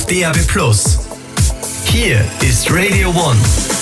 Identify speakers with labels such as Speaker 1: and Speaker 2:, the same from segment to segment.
Speaker 1: DAB+. Hier ist Radio One.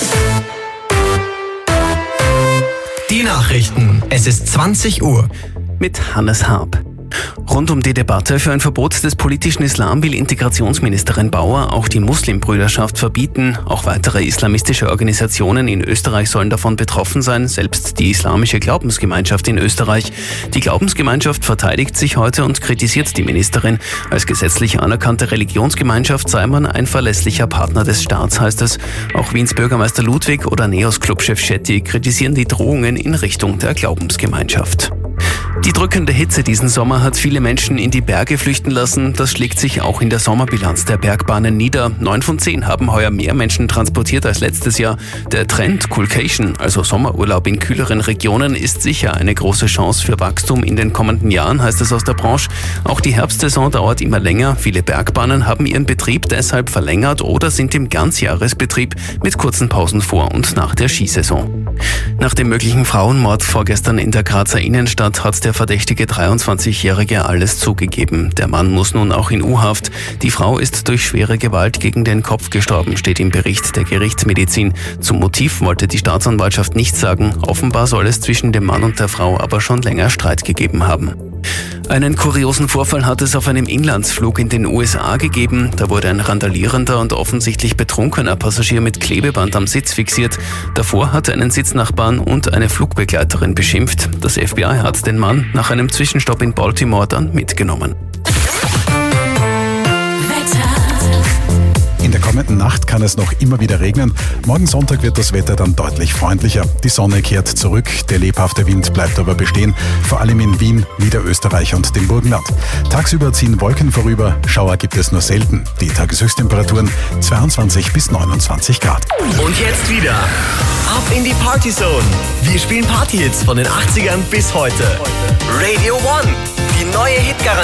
Speaker 1: Die Nachrichten. Es ist 20 Uhr.
Speaker 2: Mit Hannes Harp. Rund um die Debatte für ein Verbot des politischen Islam will Integrationsministerin Bauer auch die Muslimbrüderschaft verbieten. Auch weitere islamistische Organisationen in Österreich sollen davon betroffen sein, selbst die islamische Glaubensgemeinschaft in Österreich. Die Glaubensgemeinschaft verteidigt sich heute und kritisiert die Ministerin. Als gesetzlich anerkannte Religionsgemeinschaft sei man ein verlässlicher Partner des Staats, heißt es. Auch Wiens Bürgermeister Ludwig oder NEOS-Clubchef Schetti kritisieren die Drohungen in Richtung der Glaubensgemeinschaft. Die drückende Hitze diesen Sommer hat viele Menschen in die Berge flüchten lassen. Das schlägt sich auch in der Sommerbilanz der Bergbahnen nieder. 9 von 10 haben heuer mehr Menschen transportiert als letztes Jahr. Der Trend Coolcation, also Sommerurlaub in kühleren Regionen, ist sicher eine große Chance für Wachstum in den kommenden Jahren, heißt es aus der Branche. Auch die Herbstsaison dauert immer länger. Viele Bergbahnen haben ihren Betrieb deshalb verlängert oder sind im Ganzjahresbetrieb mit kurzen Pausen vor und nach der Skisaison. Nach dem möglichen Frauenmord vorgestern in der Grazer Innenstadt hat der verdächtige 23-Jährige alles zugegeben. Der Mann muss nun auch in U-Haft. Die Frau ist durch schwere Gewalt gegen den Kopf gestorben, steht im Bericht der Gerichtsmedizin. Zum Motiv wollte die Staatsanwaltschaft nichts sagen. Offenbar soll es zwischen dem Mann und der Frau aber schon länger Streit gegeben haben. Einen kuriosen Vorfall hat es auf einem Inlandsflug in den USA gegeben. Da wurde ein randalierender und offensichtlich betrunkener Passagier mit Klebeband am Sitz fixiert. Davor hatte einen Sitznachbarn und eine Flugbegleiterin beschimpft. Das FBI hat den Mann nach einem Zwischenstopp in Baltimore dann mitgenommen.
Speaker 3: In der kommenden Nacht kann es noch immer wieder regnen. Morgen Sonntag wird das Wetter dann deutlich freundlicher. Die Sonne kehrt zurück, der lebhafte Wind bleibt aber bestehen, vor allem in Wien, Niederösterreich und dem Burgenland. Tagsüber ziehen Wolken vorüber, Schauer gibt es nur selten. Die Tageshöchsttemperaturen 22 bis 29 Grad.
Speaker 1: Und jetzt wieder ab in die Partyzone. Wir spielen Partyhits von den 80ern bis heute. Radio One, die neue Hitgarantie.